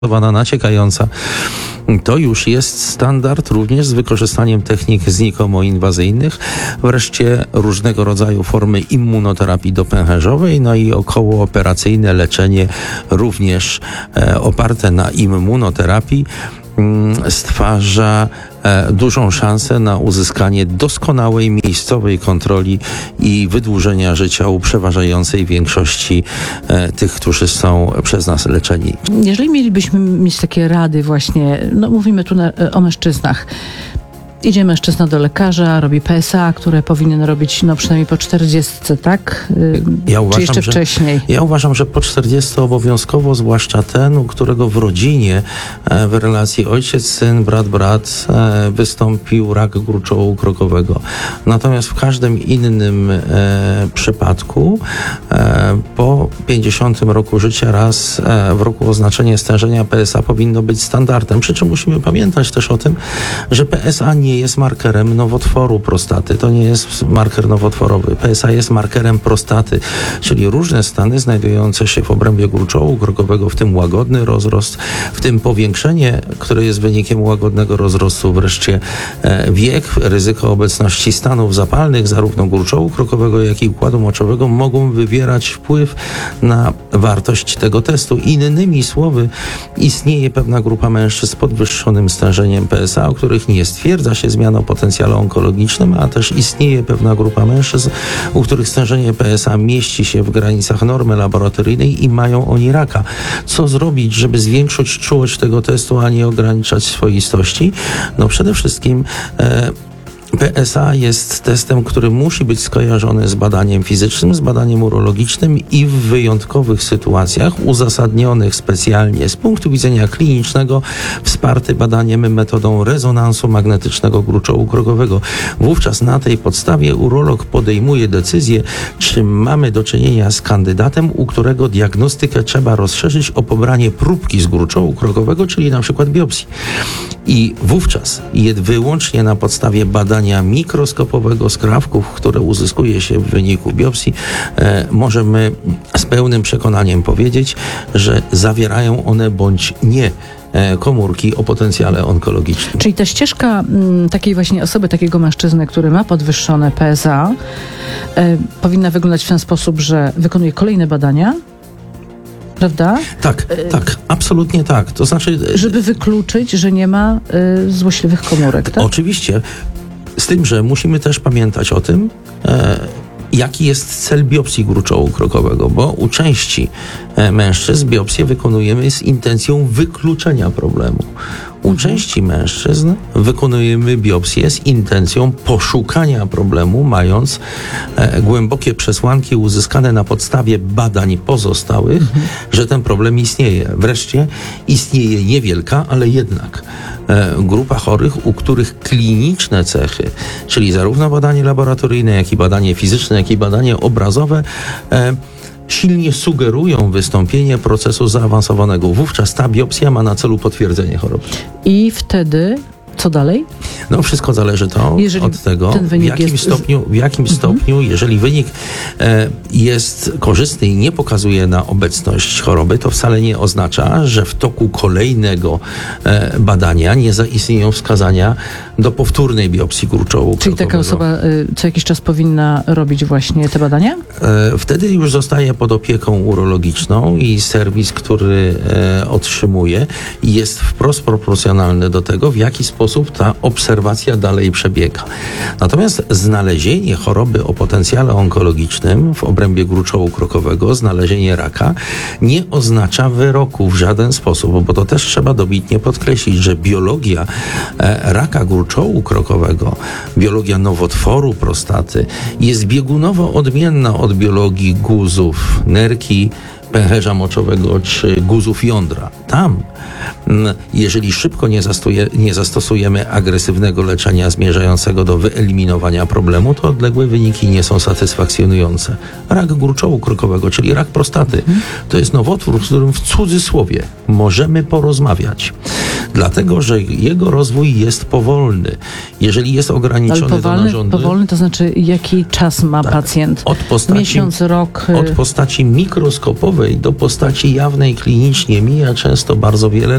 naciekająca. To już jest standard, również z wykorzystaniem technik znikomo inwazyjnych, wreszcie różnego rodzaju formy immunoterapii dopęcherzowej, no i okołooperacyjne leczenie również oparte na immunoterapii stwarza dużą szansę na uzyskanie doskonałej miejscowej kontroli i wydłużenia życia u przeważającej większości tych, którzy są przez nas leczeni. Jeżeli mielibyśmy mieć takie rady właśnie, no mówimy tu o mężczyznach. Idzie mężczyzna do lekarza, robi PSA, które powinien robić przynajmniej po 40, tak? Czy jeszcze wcześniej? Ja uważam, że po 40 obowiązkowo, zwłaszcza ten, u którego w rodzinie w relacji ojciec-syn, brat-brat wystąpił rak gruczołu krokowego. Natomiast w każdym innym przypadku po 50 roku życia raz w roku oznaczenie stężenia PSA powinno być standardem. Przy czym musimy pamiętać też o tym, że PSA nie jest markerem nowotworu prostaty. To nie jest marker nowotworowy. PSA jest markerem prostaty, czyli różne stany znajdujące się w obrębie gruczołu krokowego, w tym łagodny rozrost, w tym powiększenie, które jest wynikiem łagodnego rozrostu, wreszcie wiek, ryzyko obecności stanów zapalnych, zarówno gruczołu krokowego, jak i układu moczowego, mogą wywierać wpływ na wartość tego testu. Innymi słowy, istnieje pewna grupa mężczyzn z podwyższonym stężeniem PSA, o których nie stwierdza się zmiana o potencjale onkologicznym, a też istnieje pewna grupa mężczyzn, u których stężenie PSA mieści się w granicach normy laboratoryjnej i mają oni raka. Co zrobić, żeby zwiększyć czułość tego testu, a nie ograniczać swoistości? No przede wszystkim PSA jest testem, który musi być skojarzony z badaniem fizycznym, z badaniem urologicznym i w wyjątkowych sytuacjach uzasadnionych specjalnie z punktu widzenia klinicznego wsparty badaniem metodą rezonansu magnetycznego gruczołu krokowego. Wówczas na tej podstawie urolog podejmuje decyzję, czy mamy do czynienia z kandydatem, u którego diagnostykę trzeba rozszerzyć o pobranie próbki z gruczołu krokowego, czyli na przykład biopsji. I wówczas wyłącznie na podstawie badania mikroskopowego skrawków, które uzyskuje się w wyniku biopsji, możemy z pełnym przekonaniem powiedzieć, że zawierają one bądź nie komórki o potencjale onkologicznym. Czyli ta ścieżka takiej właśnie osoby, takiego mężczyzny, który ma podwyższone PSA, powinna wyglądać w ten sposób, że wykonuje kolejne badania, prawda? Tak, absolutnie tak. To znaczy, żeby wykluczyć, że nie ma złośliwych komórek, tak? Oczywiście. Z tym, że musimy też pamiętać o tym, jaki jest cel biopsji gruczołu krokowego, bo u części mężczyzn biopsję wykonujemy z intencją wykluczenia problemu. U części mężczyzn wykonujemy biopsję z intencją poszukania problemu, mając głębokie przesłanki uzyskane na podstawie badań pozostałych, że ten problem istnieje. Wreszcie istnieje niewielka, ale jednak grupa chorych, u których kliniczne cechy, czyli zarówno badanie laboratoryjne, jak i badanie fizyczne, jak i badanie obrazowe, silnie sugerują wystąpienie procesu zaawansowanego. Wówczas ta biopsja ma na celu potwierdzenie choroby. I wtedy co dalej? No wszystko zależy od tego, w jakim stopniu, jeżeli wynik jest korzystny i nie pokazuje na obecność choroby, to wcale nie oznacza, że w toku kolejnego badania nie zaistnieją wskazania do powtórnej biopsji gruczołu krokowego. Czyli taka osoba co jakiś czas powinna robić właśnie te badania? Wtedy już zostaje pod opieką urologiczną i serwis, który otrzymuje, jest wprost proporcjonalny do tego, w jaki sposób ta obserwacja dalej przebiega. Natomiast znalezienie choroby o potencjale onkologicznym w obrębie gruczołu krokowego, znalezienie raka, nie oznacza wyroku w żaden sposób, bo to też trzeba dobitnie podkreślić, że biologia raka gruczołu krokowego, biologia nowotworu prostaty jest biegunowo odmienna od biologii guzów nerki, pęcherza moczowego czy guzów jądra. Tam, jeżeli szybko nie zastosujemy agresywnego leczenia zmierzającego do wyeliminowania problemu, to odległe wyniki nie są satysfakcjonujące. Rak gruczołu krokowego, czyli rak prostaty, to jest nowotwór, z którym w cudzysłowie możemy porozmawiać. Dlatego, że jego rozwój jest powolny. Jeżeli jest Ale ograniczony do narządy... powolny to znaczy, jaki czas ma pacjent? Od postaci, Miesiąc, rok? Od postaci mikroskopowej do postaci jawnej klinicznie mija często bardzo wiele